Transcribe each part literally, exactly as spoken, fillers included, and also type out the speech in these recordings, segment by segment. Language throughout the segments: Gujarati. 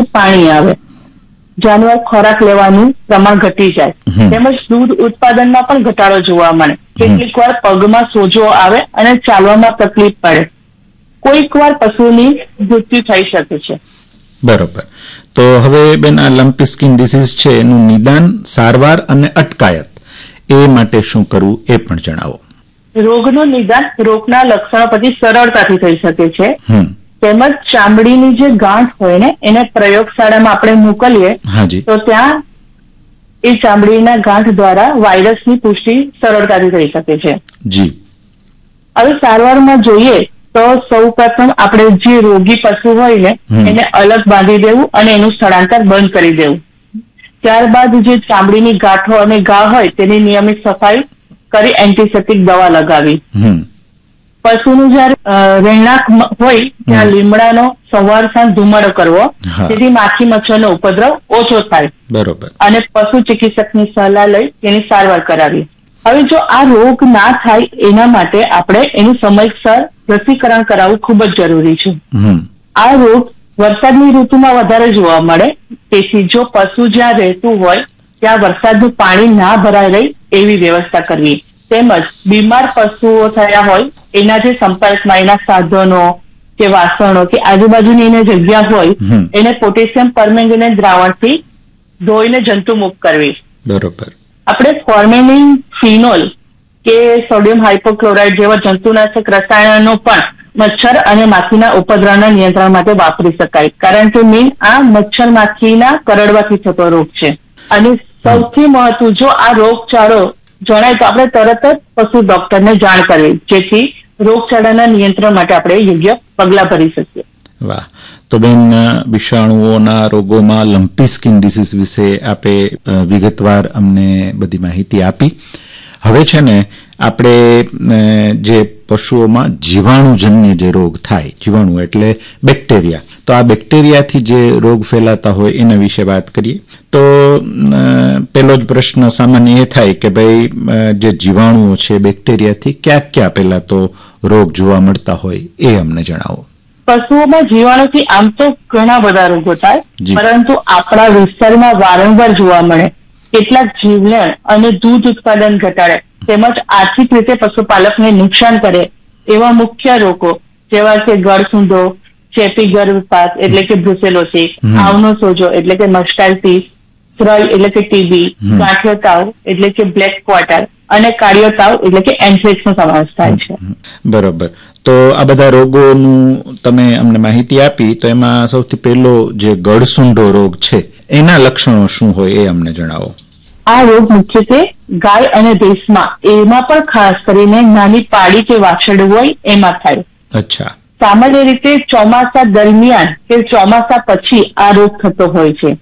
પાણી આવે, જાનવર ખોરાક લેવાનું પ્રમાણ ઘટી જાય, તેમજ દૂધ ઉત્પાદનમાં પણ ઘટાડો જોવા મળે. કેટલીક વાર પગમાં સોજો આવે અને ચાલવામાં તકલીફ પડે. કોઈક વાર પશુની મૃત્યુ થઈ શકે છે. બરોબર. તો હવે બેન, આ લમ્પી સ્કિન ડિસીઝ છે એનું નિદાન, સારવાર અને અટકાયત એ માટે શું કરવું એ પણ જણાવો. રોગનું નિદાન રોગના લક્ષણો પછી સરળતાથી થઈ શકે છે. તેમજ ચામડીની જે ગાંઠ હોય ને એને પ્રયોગશાળામાં આપણે મોકલીએ તો ત્યાં એ ચામડીના ગાંઠ દ્વારા વાયરસની પુષ્ટિ સરળતાથી થઈ શકે છે. જી. હવે સારવારમાં જોઈએ તો સૌ પ્રથમ આપણે જે રોગી પશુ હોય ને એને અલગ બાંધી દેવું અને એનું સ્થળાંતર બંધ કરી દેવું. ત્યારબાદ જે ચામડીની ગાંઠો અને ઘા હોય તેની નિયમિત સફાઈ કરી એન્ટીસેપ્ટિક દવા લગાવી. પશુનું જયારે રહેણાંક હોય ત્યાં લીમડાનો સવાર સાંજ ધુમાડો કરવો, જેથી માખી મચ્છરનો ઉપદ્રવ ઓછો થાય. બરોબર. અને પશુ ચિકિત્સકની સલાહ લઈ તેની સારવાર કરાવી. હવે જો આ રોગ ના થાય એના માટે આપણે એનું સમયસર રસીકરણ કરાવવું ખૂબ જ જરૂરી છે. આ રોગ વરસાદની ઋતુમાં વધારે જોવા મળે, તેથી જો પશુ જ્યાં રહેતું હોય ત્યાં વરસાદનું પાણી ના ભરાઈ રહે એવી વ્યવસ્થા કરવી. તેમજ બીમાર પશુઓ થયા હોય એના જે સંપર્કમાં એના સાધનો કે વાસણો કે આજુબાજુની એને જગ્યા હોય એને પોટેશિયમ પરમેંગનેટ દ્રાવણથી ધોઈને જંતુમુક્ત કરવી. બરોબર. આપણે ફોર્મેલિન, ફિનોલ કે સોડિયમ હાઇપોક્લોરાઇડ જેવા જંતુનાશક રસાયણો પણ મચ્છર અને માખીના ઉપદ્રવના નિયંત્રણ માટે વાપરી શકાય, કારણ કે મેઇન આ મચ્છર માખીના કરડવાથી થતો રોગ છે. અને સૌથી મહત્વ, જો આ રોગચાળો જણાય તો આપણે તરત જ પશુ ડોક્ટરને જાણ કરવી, જેથી રોગચાળાના નિયંત્રણ માટે આપણે યોગ્ય પગલા ભરી શકીએ. વાહ. તો બેન, વિષાણુઓના રોગોમાં લમ્પી સ્કિન ડિસીઝ વિશે આપે વિગતવાર અમને બધી માહિતી આપી. હવે છે ને આપણે જે પશુઓમાં જીવાણુજન્ય જે રોગ થાય, જીવાણુ એટલે બેક્ટેરિયા, તો આ બેક્ટેરિયાથી જે રોગ ફેલાતા હોય એના વિશે વાત કરીએ. તો પેલો જ પ્રશ્ન સામાન્ય એ થાય કે ભાઈ, જે જીવાણુઓ છે બેક્ટેરિયાથી ક્યાં ક્યાં પહેલા તો રોગ જોવા મળતા હોય એ અમને જણાવો. પશુઓમાં જીવાણુથી આમ તો ઘણા બધા રોગો થાય, પરંતુ આપણા વિસ્તારમાં વારંવાર જોવા મળે કેટલાક જીવલેણ અને દૂધ ઉત્પાદન ઘટાડે તેમજ આર્થિક રીતે પશુપાલકને નુકસાન કરે એવા મુખ્ય રોગો જેવા કે ગળસૂંધો, ચેપી ગર્ભપાત એટલે કે બ્રુસેલોસિસ, આવનો સોજો એટલે કે મસ્ટાઇટિસ, શ્રય એટલે કે ટીબી, ગાંઠિયો તાવ એટલે કે બ્લેક ક્વાર્ટર અને કાળિયો તાવ એટલે કે એન્થ્રેક્સ નો સમાવેશ થાય છે. બરોબર. તો આ બધા રોગોનું તમે અમને માહિતી આપી, તો એમાં સૌથી પહેલો જે ગળસૂંઢો રોગ છે એના લક્ષણો શું હોય એ અમને જણાવો. આ રોગ મુખ્યત્વે ગાય અને ભેંસમાં, એમાં પણ ખાસ કરીને નાની પાડી કે વાછરડું હોય એમાં થાય. અચ્છા. સામાન્ય રીતે ચોમાસા દરમિયાન કે ચોમાસા પછી આ રોગ થતો હોય છે.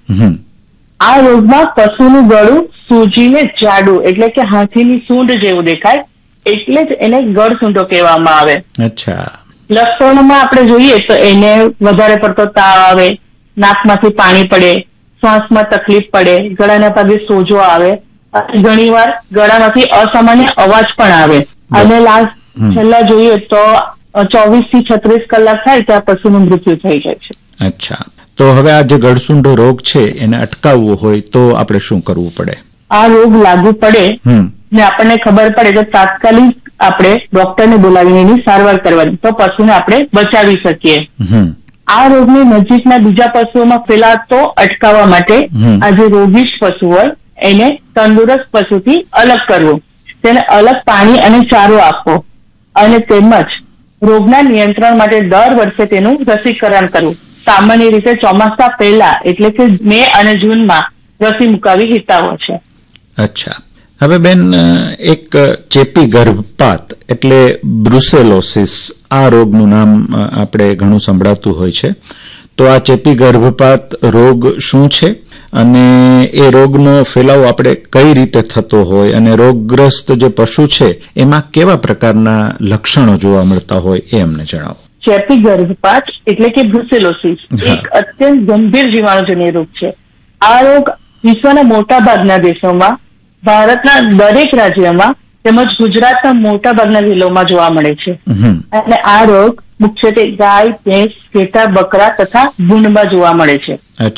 આ રોગમાં પશુનું ગળું સૂજીને જાડું એટલે કે હાથીની સૂંઢ જેવું દેખાય, એટલે જ એને ગળસૂંઢો કહેવામાં આવે. અચ્છા. લક્ષણોમાં આપણે જોઈએ તો એને વધારે પડતો તાવ આવે, નાકમાંથી પાણી પડે, શ્વાસમાં તકલીફ પડે, ગળાના ભાગે સોજો આવે, ઘણી વાર ગળામાંથી અસામાન્ય અવાજ પણ આવે, અને લાસ્ટ છેલ્લા જોઈએ તો ચોવીસ થી છત્રીસ કલાક થાય ત્યાં પશુનું મૃત્યુ થઈ જાય છે. અચ્છા. તો હવે આ જે ગળસૂંઢો રોગ છે એને અટકાવવો હોય તો આપણે શું કરવું પડે? આ રોગ લાગુ પડે ને આપણને ખબર પડે તો તાત્કાલિક આપણે ડોક્ટરને બોલાવીને એની સારવાર કરવાની, તો પશુને આપણે બચાવી શકીએ. આ રોગની નજીકના બીજા પશુઓમાં ફેલાતો અટકાવવા માટે આ જે રોગીશ પશુ હોય એને તંદુરસ્ત પશુથી અલગ કરવું, તેને અલગ પાણી અને ચારો આપવો, અને તેમજ રોગના નિયંત્રણ માટે દર વર્ષે તેનું રસીકરણ કરવું. સામાન્ય રીતે ચોમાસા પહેલા એટલે કે મે અને જૂનમાં રસી મુકાવી હિતાવો છે. અચ્છા. હવે બેન, એક ચેપી ગર્ભપાત એટલે બ્રુસેલોસિસ, આ રોગનું નામ આપણે ઘણું સંભળાતું હોય છે. તો આ ચેપી ગર્ભપાત રોગ શું છે અને એ રોગનો ફેલાવો આપણે કઈ રીતે થતો હોય, અને રોગગ્રસ્ત જે પશુ છે એમાં કેવા પ્રકારના લક્ષણો જોવા મળતા હોય એ અમને જણાવો. ચેપી ગર્ભપાત એટલે કે બ્રુસેલોસિસ એક અત્યંત ગંભીર જીવાણુજન્ય રોગ છે. આ રોગ વિશ્વના મોટા ભાગના દેશોમાં, ભારતના દરેક રાજ્યમાં તેમજ ગુજરાતના મોટા ભાગના જિલ્લાઓમાં જોવા મળે છે. અને આ રોગ મુખ્યત્વે ગાય, ભેંસ, ઘેટા, બકરા તથા ભૂંડમાં જોવા મળે છે.